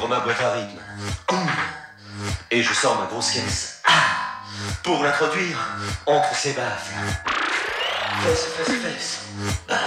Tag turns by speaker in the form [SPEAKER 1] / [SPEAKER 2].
[SPEAKER 1] J'ouvre ma boîte à rythme. Et je sors ma grosse caisse. Pour l'introduire entre ses baffles. Fesse, fesse, fesse.